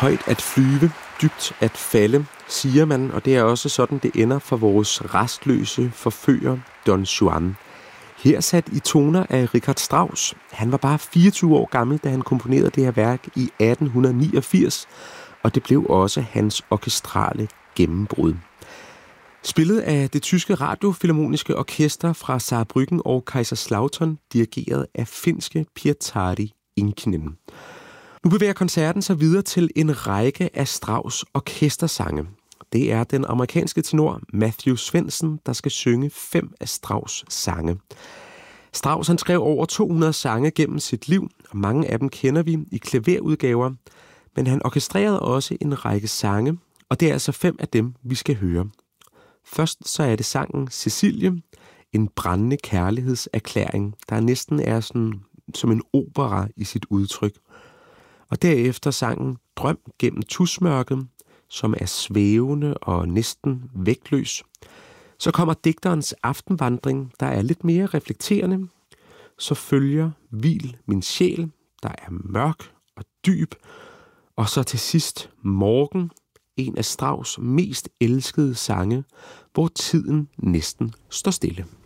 Højt at flyve, dybt at falde, siger man, og det er også sådan, det ender for vores rastløse forfører Don Juan. Her sat i toner af Richard Strauss. Han var bare 24 år gammel, da han komponerede det her værk i 1889, og det blev også hans orkestrale gennembrud. Spillet af det tyske radiofilharmoniske orkester fra Saarbrücken og Kaiserslautern, dirigeret af finske Pietari Inkinen. Nu bevæger koncerten sig videre til en række af Strauss' orkestersange. Det er den amerikanske tenor Matthew Svendsen, der skal synge 5 af Strauss' sange. Strauss han skrev over 200 sange gennem sit liv, og mange af dem kender vi i klaverudgaver, men han orkestrerede også en række sange, og det er altså 5 af dem, vi skal høre. Først så er det sangen Cecilie, en brændende kærlighedserklæring, der næsten er sådan som en opera i sit udtryk. Og derefter sangen Drøm gennem tusmørket, som er svævende og næsten vægtløs. Så kommer digterens aftenvandring, der er lidt mere reflekterende. Så følger Hvil min sjæl, der er mørk og dyb. Og så til sidst Morgen, en af Strauss' mest elskede sange, hvor tiden næsten står stille.